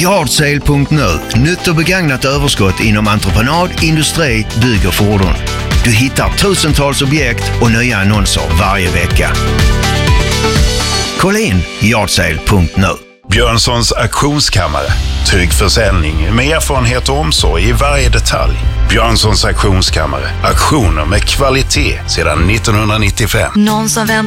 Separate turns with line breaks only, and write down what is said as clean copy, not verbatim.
Yardsale.nu. Nytt och begagnat överskott inom entreprenad, industri, bygg och fordon. Du hittar tusentals objekt och nya annonser varje vecka. Kolla in Yardsale.nu.
Björnssons auktionskammare. Trygg försäljning med erfarenhet och omsorg i varje detalj. Björnssons auktionskammare. Auktioner med kvalitet sedan 1995.
Någon som